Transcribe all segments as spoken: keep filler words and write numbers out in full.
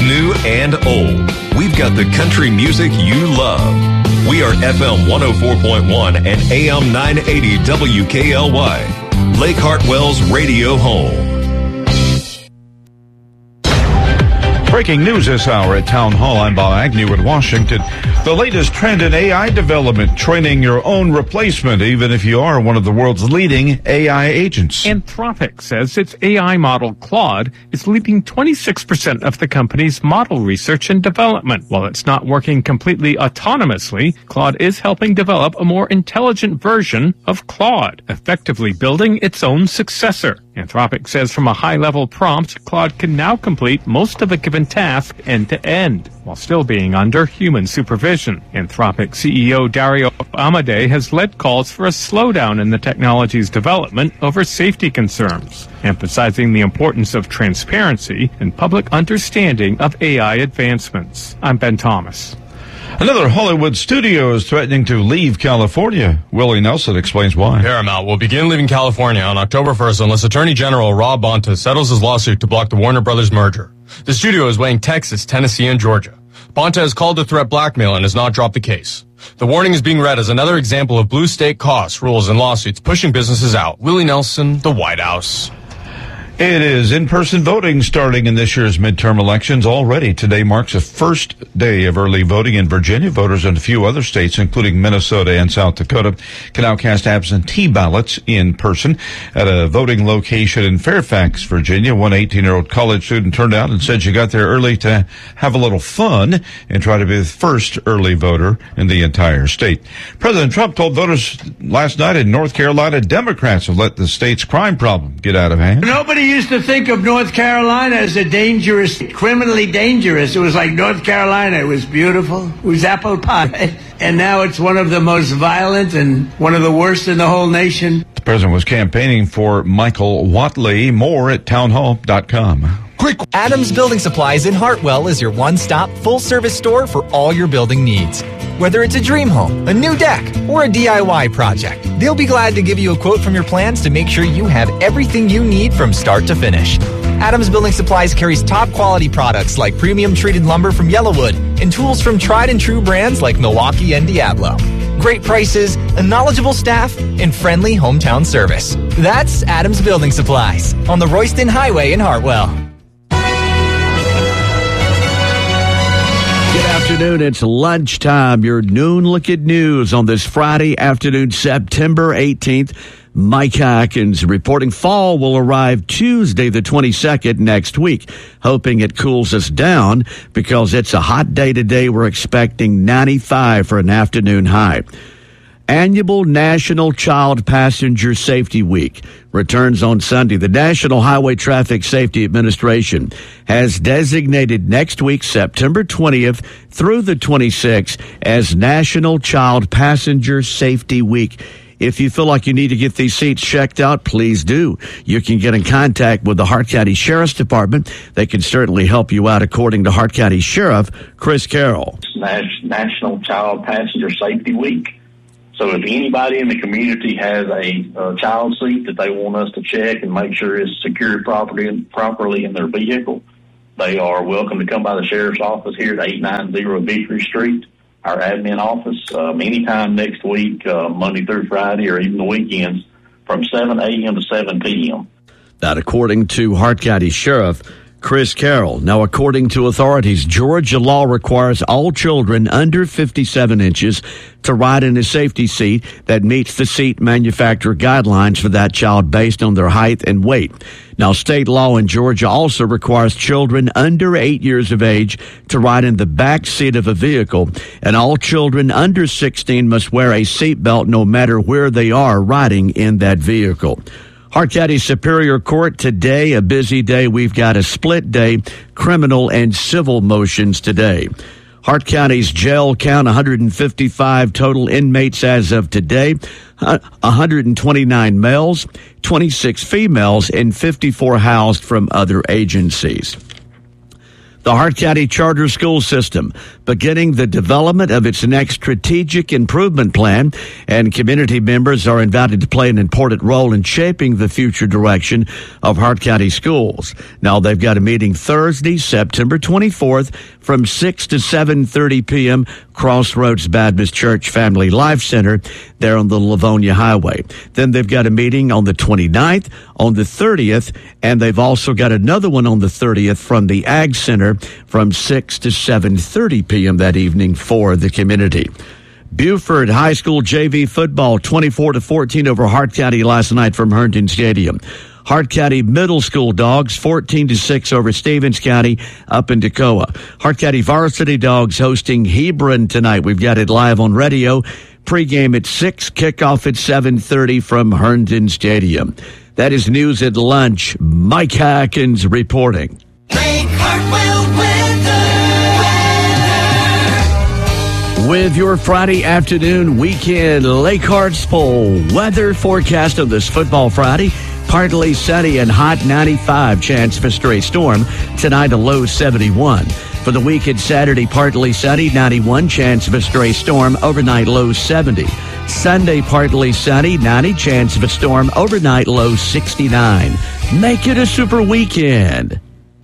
new and old. We've got the country music you love. We are F M one oh four point one and A M nine eighty W K L Y, Lake Hartwell's radio home. Breaking news this hour at Town Hall. I'm Bob Agnew in Washington. The latest trend in A I development, training your own replacement, even if you are one of the world's leading A I agents. Anthropic says its A I model, Claude, is leading twenty-six percent of the company's model research and development. While it's not working completely autonomously, Claude is helping develop a more intelligent version of Claude, effectively building its own successor. Anthropic says from a high-level prompt, Claude can now complete most of a given task end-to-end, while still being under human supervision. Anthropic C E O Dario Amodei has led calls for a slowdown in the technology's development over safety concerns, emphasizing the importance of transparency and public understanding of A I advancements. I'm Ben Thomas. Another Hollywood studio is threatening to leave California. Willie Nelson explains why. Paramount will begin leaving California on October first unless Attorney General Rob Bonta settles his lawsuit to block the Warner Brothers merger. The studio is weighing Texas, Tennessee, and Georgia. Bonta has called the threat blackmail and has not dropped the case. The warning is being read as another example of blue state costs, rules, and lawsuits pushing businesses out. Willie Nelson, the White House. It is in-person voting starting in this year's midterm elections already. Today marks the first day of early voting in Virginia. Voters in a few other states, including Minnesota and South Dakota, can now cast absentee ballots in person at a voting location in Fairfax, Virginia. One eighteen-year-old college student turned out and said she got there early to have a little fun and try to be the first early voter in the entire state. President Trump told voters last night in North Carolina Democrats have let the state's crime problem get out of hand. Nobody used to think of North Carolina as a dangerous, criminally dangerous. It was like North Carolina. It was beautiful. It was apple pie. And now it's one of the most violent and one of the worst in the whole nation. The president was campaigning for Michael Whatley. More at townhall dot com. Quick! Adams Building Supplies in Hartwell is your one-stop, full-service store for all your building needs. Whether it's a dream home, a new deck, or a D I Y project, they'll be glad to give you a quote from your plans to make sure you have everything you need from start to finish. Adams Building Supplies carries top-quality products like premium treated lumber from Yellowwood and tools from tried-and-true brands like Milwaukee and Diablo. Great prices, a knowledgeable staff, and friendly hometown service. That's Adams Building Supplies on the Royston Highway in Hartwell. Good afternoon. It's lunchtime. Your noon look at news on this Friday afternoon, September eighteenth. Mike Atkins reporting fall will arrive Tuesday, the twenty-second next week, hoping it cools us down because it's a hot day today. We're expecting ninety-five for an afternoon high. Annual National Child Passenger Safety Week returns on Sunday. The National Highway Traffic Safety Administration has designated next week, September twentieth through the twenty-sixth, as National Child Passenger Safety Week. If you feel like you need to get these seats checked out, please do. You can get in contact with the Hart County Sheriff's Department. They can certainly help you out, according to Hart County Sheriff Chris Carroll. National Child Passenger Safety Week. So if anybody in the community has a, a child seat that they want us to check and make sure it's secured properly, properly in their vehicle, they are welcome to come by the Sheriff's office here at eight ninety Victory Street, our admin office, um, anytime next week, uh, Monday through Friday, or even the weekends, from seven a.m. to seven p.m. That according to Hart County Sheriff Chris Carroll. Now, according to authorities, Georgia law requires all children under fifty-seven inches to ride in a safety seat that meets the seat manufacturer guidelines for that child based on their height and weight. Now, state law in Georgia also requires children under eight years of age to ride in the back seat of a vehicle, and all children under sixteen must wear a seatbelt no matter where they are riding in that vehicle. Hart County Superior Court today, a busy day. We've got a split day, criminal and civil motions today. Hart County's jail count one hundred fifty-five total inmates as of today, one hundred twenty-nine males, twenty-six females, and fifty-four housed from other agencies. The Hart County Charter School System beginning the development of its next strategic improvement plan, and community members are invited to play an important role in shaping the future direction of Hart County schools. Now, they've got a meeting Thursday, September twenty-fourth from six to seven thirty p.m. Crossroads Baptist Church Family Life Center there on the Livonia Highway. Then they've got a meeting on the twenty-ninth, on the thirtieth, and they've also got another one on the thirtieth from the Ag Center from six to seven thirty p.m. that evening for the community. Buford High School J V football twenty-four to fourteen over Hart County last night from Herndon Stadium. Hart County Middle School Dogs fourteen to six over Stevens County up in Toccoa. Hart County Varsity Dogs hosting Hebron tonight. We've got it live on radio. Pregame at six, kickoff at seven thirty from Herndon Stadium. That is news at lunch. Mike Hackins reporting. Lake Hartwell weather. With your Friday afternoon weekend Lake Hart's poll weather forecast on this football Friday. Partly sunny and hot, ninety-five, chance of a stray storm. Tonight a low seventy-one. For the weekend Saturday, partly sunny, ninety-one, chance of a stray storm. Overnight low seventy. Sunday partly sunny, ninety, chance of a storm. Overnight low sixty-nine. Make it a super weekend.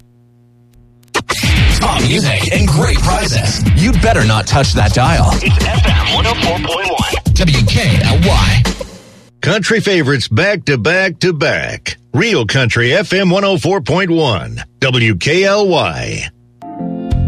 Top music and great prizes. You better not touch that dial. It's F M one oh four point one. W K L Y. Country favorites back to back to back. Real Country F M one oh four point one. W K L Y.